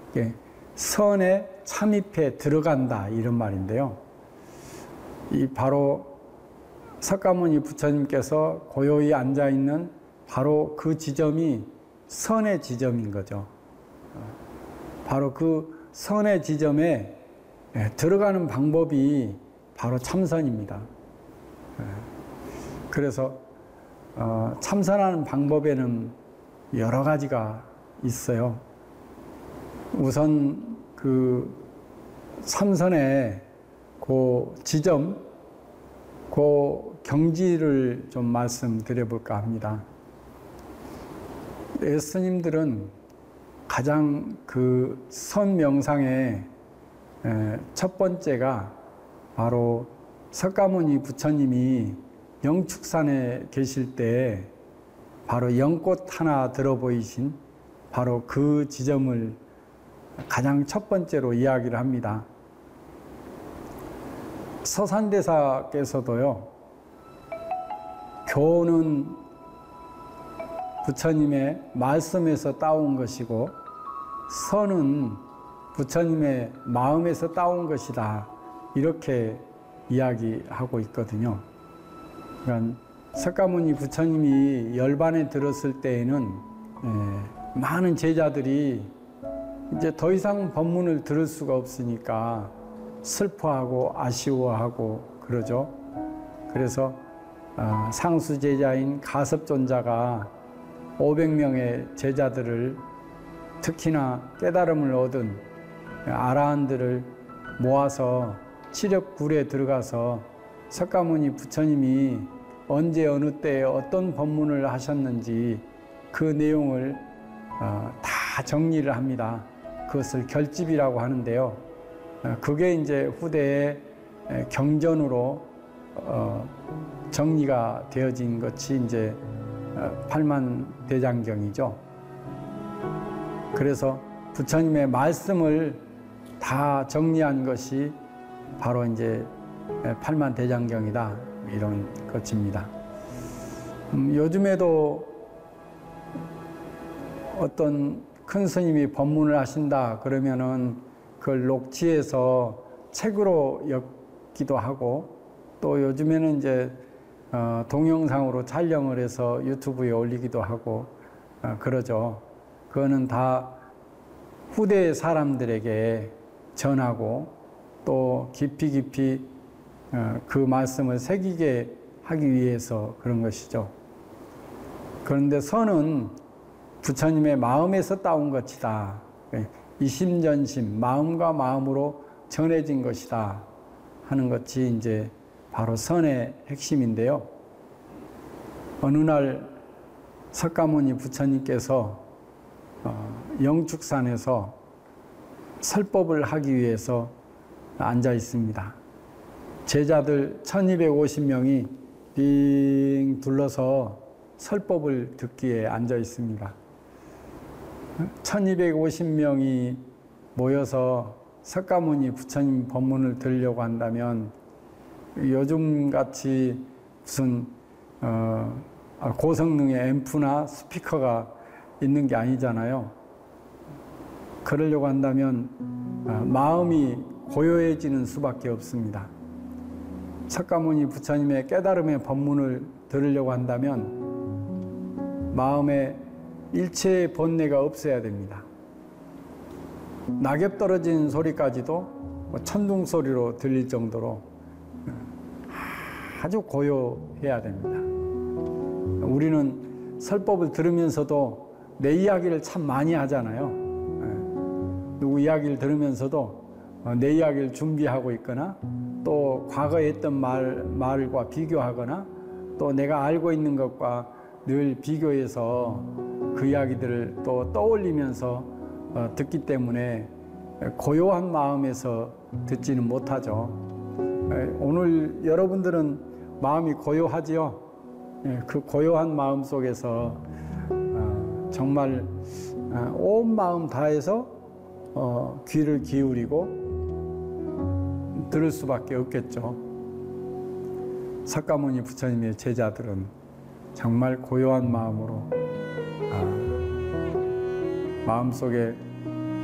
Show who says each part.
Speaker 1: 선에 참입해 들어간다 이런 말인데요. 이 바로 석가모니 부처님께서 고요히 앉아 있는 바로 그 지점이 선의 지점인 거죠. 바로 그 선의 지점에 들어가는 방법이 바로 참선입니다. 그래서 참선하는 방법에는 여러 가지가 있어요. 우선 그 참선의 그 지점, 그 경지를 좀 말씀드려 볼까 합니다. 스님들은 가장 그 선명상의 첫 번째가 바로 석가모니 부처님이 영축산에 계실 때 바로 연꽃 하나 들어 보이신 바로 그 지점을 가장 첫 번째로 이야기를 합니다. 서산대사께서도요, 교는 부처님의 말씀에서 따온 것이고 선은 부처님의 마음에서 따온 것이다, 이렇게 이야기하고 있거든요. 그러니까 석가모니 부처님이 열반에 들었을 때에는 많은 제자들이 이제 더 이상 법문을 들을 수가 없으니까 슬퍼하고 아쉬워하고 그러죠. 그래서 상수 제자인 가섭존자가 500명의 제자들을, 특히나 깨달음을 얻은 아라한들을 모아서 칠렵굴에 들어가서 석가모니 부처님이 언제 어느 때에 어떤 법문을 하셨는지 그 내용을 다 정리를 합니다. 그것을 결집이라고 하는데요. 그게 이제 후대에 경전으로 정리가 되어진 것이 이제 팔만대장경이죠. 그래서 부처님의 말씀을 다 정리한 것이 바로 이제 팔만대장경이다, 이런 것입니다. 요즘에도 어떤 큰 스님이 법문을 하신다 그러면은 그걸 녹취해서 책으로 엮기도 하고, 또 요즘에는 이제 동영상으로 촬영을 해서 유튜브에 올리기도 하고 그러죠. 그거는 다 후대 사람들에게 전하고 또 깊이 그 말씀을 새기게 하기 위해서 그런 것이죠. 그런데 선은 부처님의 마음에서 따온 것이다, 이심전심, 마음과 마음으로 전해진 것이다 하는 것이 이제 바로 선의 핵심인데요. 어느 날 석가모니 부처님께서 영축산에서 설법을 하기 위해서 앉아 있습니다. 제자들 1250명이 빙 둘러서 설법을 듣기에 앉아 있습니다. 1250명이 모여서 석가모니 부처님 법문을 들으려고 한다면 요즘같이 무슨 고성능의 앰프나 스피커가 있는 게 아니잖아요. 그러려고 한다면 마음이 고요해지는 수밖에 없습니다. 석가모니 부처님의 깨달음의 법문을 들으려고 한다면 마음에 일체의 번뇌가 없어야 됩니다. 낙엽 떨어지는 소리까지도 천둥 소리로 들릴 정도로 아주 고요해야 됩니다. 우리는 설법을 들으면서도 내 이야기를 참 많이 하잖아요. 누구 이야기를 들으면서도 내 이야기를 준비하고 있거나 또 과거에 했던 말과 비교하거나 또 내가 알고 있는 것과 늘 비교해서 그 이야기들을 또 떠올리면서 듣기 때문에 고요한 마음에서 듣지는 못하죠. 오늘 여러분들은 마음이 고요하지요? 그 고요한 마음 속에서 정말 온 마음 다해서 귀를 기울이고 들을 수밖에 없겠죠. 석가모니 부처님의 제자들은 정말 고요한 마음으로 마음속에